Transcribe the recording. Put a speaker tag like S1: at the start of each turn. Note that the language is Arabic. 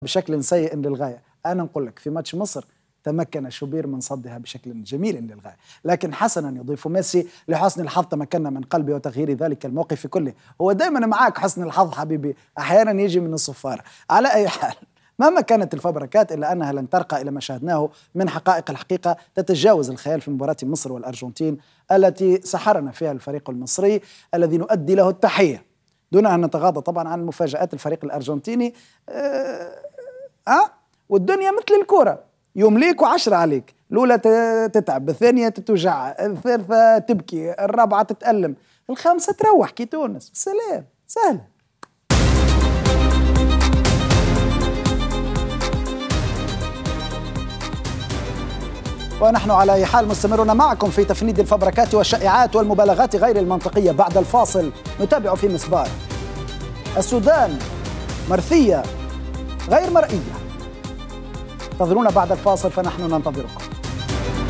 S1: بشكل سيء للغاية. أنا نقول لك في ماتش مصر تمكن شوبير من صدها بشكل جميل للغاية، لكن حسنا يضيف ميسي لحسن الحظ تمكنا من قلبه وتغيير ذلك الموقف كله. هو دائما معاك حسن الحظ حبيبي، أحيانا يجي من الصفارة. على أي حال، مهما كانت الفبركات إلا أنها لن ترقى إلى ما شاهدناه من حقائق الحقيقة تتجاوز الخيال في مباراة مصر والأرجنتين التي سحرنا فيها الفريق المصري الذي نؤدي له التحية، دون أن نتغاضى طبعا عن مفاجآت الفريق الأرجنتيني. والدنيا مثل الكرة، يوم ليك و10 عليك، الأولى تتعب، الثانية تتوجع، الثالثة تبكي، الرابعة تتألم، الخامسة تروح كي تونس. سلام، سهلة. ونحن على أي حال مستمرون معكم في تفنيد الفبركات والشائعات والمبالغات غير المنطقية. بعد الفاصل نتابع في مسبار السودان مرثية غير مرئية. انتظرونا بعد الفاصل فنحن ننتظركم.